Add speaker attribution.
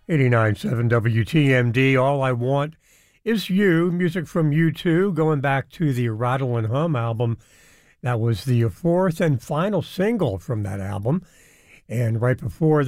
Speaker 1: 89.7 WTMD. All I Want Is You. Music from U2, going back to the Rattle and Hum album. That was the fourth and final single from that album. And right before